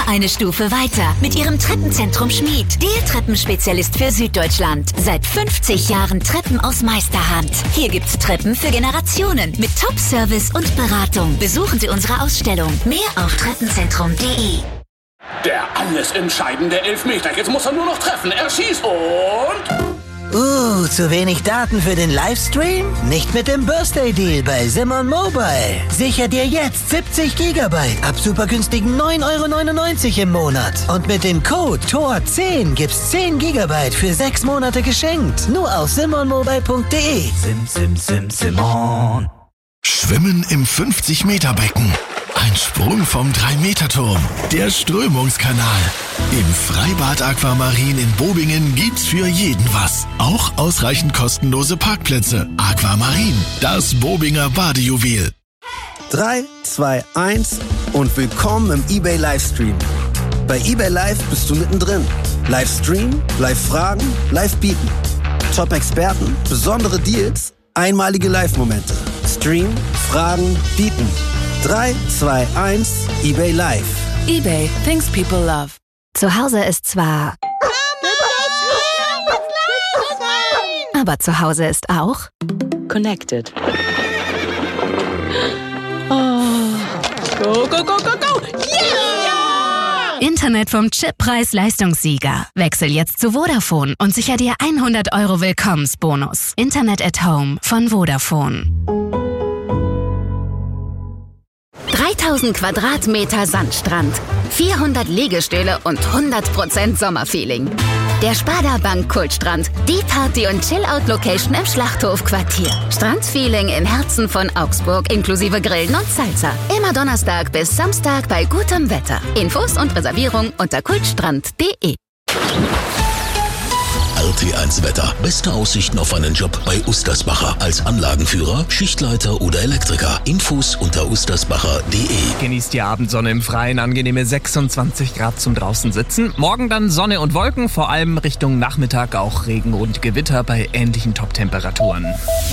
eine Stufe weiter mit ihrem Treppenzentrum Schmied. Der Treppenspezialist für Süddeutschland. Seit 50 Jahren Treppen aus Meisterhand. Hier gibt's Treppen für Generationen mit Top-Service und Beratung. Besuchen Sie unsere Ausstellung. Mehr auf treppenzentrum.de. Der alles entscheidende Elfmeter. Jetzt muss er nur noch treffen. Er schießt und... zu wenig Daten für den Livestream? Nicht mit dem Birthday Deal bei Simon Mobile. Sicher dir jetzt 70 GB ab super günstigen 9,99 € im Monat. Und mit dem Code TOR10 gibt's 10 GB für 6 Monate geschenkt. Nur auf simonmobile.de. Simon. Schwimmen im 50-Meter-Becken. Ein Sprung vom 3-Meter-Turm. Der Strömungskanal. Im Freibad Aquamarin in Bobingen gibt's für jeden was. Auch ausreichend kostenlose Parkplätze. Aquamarin, das Bobinger Badejuwel. 3, 2, 1 und willkommen im eBay Livestream. Bei eBay Live bist du mittendrin. Livestream, Live-Fragen, Live-Bieten. Top-Experten, besondere Deals, einmalige Live-Momente. Stream, Fragen, Bieten. 3, 2, 1, eBay Live. eBay, things people love. Zu Hause ist zwar... Aber zu Hause ist auch... Connected. Oh. Go, go, go, go, go! Yeah! Internet vom Chip-Preis-Leistungssieger. Wechsel jetzt zu Vodafone und sicher dir 100 € Willkommensbonus. Internet at Home von Vodafone. 3000 Quadratmeter Sandstrand, 400 Liegestühle und 100% Sommerfeeling. Der Sparda Bank Kultstrand, die Party- und Chill-Out-Location im Schlachthofquartier. Strandfeeling im Herzen von Augsburg inklusive Grillen und Salsa. Immer Donnerstag bis Samstag bei gutem Wetter. Infos und Reservierung unter kultstrand.de. RT1 Wetter. Beste Aussichten auf einen Job bei Ustersbacher. Als Anlagenführer, Schichtleiter oder Elektriker. Infos unter ustersbacher.de. Genießt die Abendsonne im Freien, angenehme 26 Grad zum draußen sitzen. Morgen dann Sonne und Wolken, vor allem Richtung Nachmittag auch Regen und Gewitter bei ähnlichen Top-Temperaturen.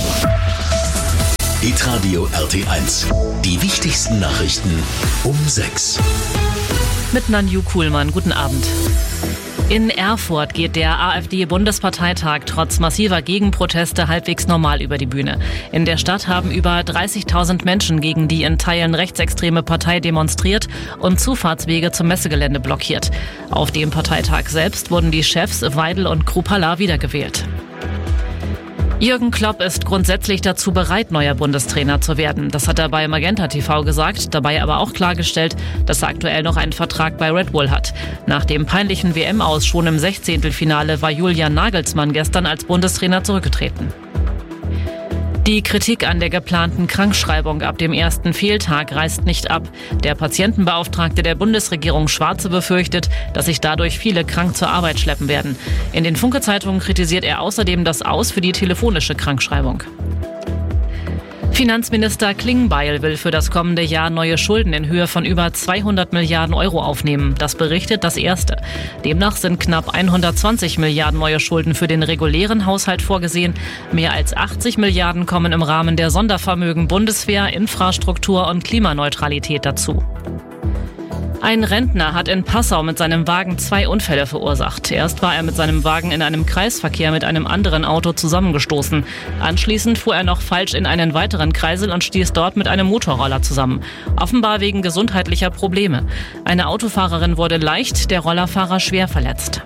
Hitradio RT1. Die wichtigsten Nachrichten um 6. Mit Nanju Kuhlmann, guten Abend. In Erfurt geht der AfD-Bundesparteitag trotz massiver Gegenproteste halbwegs normal über die Bühne. In der Stadt haben über 30.000 Menschen gegen die in Teilen rechtsextreme Partei demonstriert und Zufahrtswege zum Messegelände blockiert. Auf dem Parteitag selbst wurden die Chefs Weidel und Kruppalla wiedergewählt. Jürgen Klopp ist grundsätzlich dazu bereit, neuer Bundestrainer zu werden. Das hat er bei Magenta TV gesagt, dabei aber auch klargestellt, dass er aktuell noch einen Vertrag bei Red Bull hat. Nach dem peinlichen WM-Aus schon im 16. war Julian Nagelsmann gestern als Bundestrainer zurückgetreten. Die Kritik an der geplanten Krankschreibung ab dem ersten Fehltag reißt nicht ab. Der Patientenbeauftragte der Bundesregierung Schwarze befürchtet, dass sich dadurch viele krank zur Arbeit schleppen werden. In den Funke-Zeitungen kritisiert er außerdem das Aus für die telefonische Krankschreibung. Finanzminister Klingbeil will für das kommende Jahr neue Schulden in Höhe von über 200 Milliarden Euro aufnehmen. Das berichtet das Erste. Demnach sind knapp 120 Milliarden neue Schulden für den regulären Haushalt vorgesehen. Mehr als 80 Milliarden kommen im Rahmen der Sondervermögen Bundeswehr, Infrastruktur und Klimaneutralität dazu. Ein Rentner hat in Passau mit seinem Wagen 2 Unfälle verursacht. Erst war er mit seinem Wagen in einem Kreisverkehr mit einem anderen Auto zusammengestoßen. Anschließend fuhr er noch falsch in einen weiteren Kreisel und stieß dort mit einem Motorroller zusammen. Offenbar wegen gesundheitlicher Probleme. Eine Autofahrerin wurde leicht, der Rollerfahrer schwer verletzt.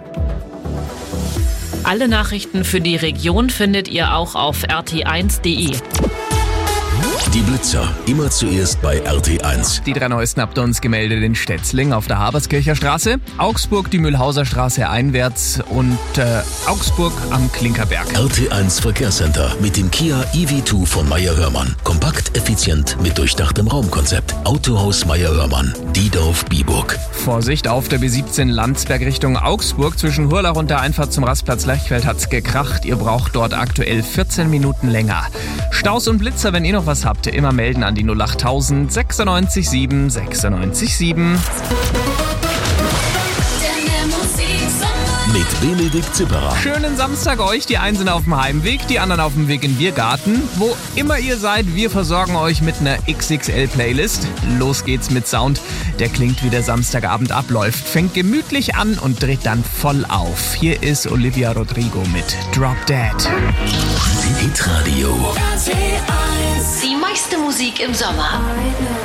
Alle Nachrichten für die Region findet ihr auch auf rt1.de. Die Blitzer, immer zuerst bei RT1. Die 3 neuesten habt ihr uns gemeldet in Stetzling auf der Haberskircher Straße, Augsburg die Mühlhauser Straße einwärts und Augsburg am Klinkerberg. RT1 Verkehrscenter mit dem Kia EV2 von Meyer-Hörmann. Kompakt, effizient mit durchdachtem Raumkonzept. Autohaus Meyer-Hörmann, Diedorf-Biburg. Vorsicht, auf der B17 Landsberg Richtung Augsburg. Zwischen Hurlach und der Einfahrt zum Rastplatz Lechfeld hat's gekracht. Ihr braucht dort aktuell 14 Minuten länger. Staus und Blitzer, wenn ihr noch was habt, immer melden an die 08000 96 7 96 7. mit Benedikt Zipperer. Schönen Samstag euch. Die einen sind auf dem Heimweg, die anderen auf dem Weg in den Biergarten. Wo immer ihr seid, wir versorgen euch mit einer XXL-Playlist. Los geht's mit Sound, der klingt, wie der Samstagabend abläuft. Fängt gemütlich an und dreht dann voll auf. Hier ist Olivia Rodrigo mit Drop Dead. Hitradio. Die meiste Musik im Sommer.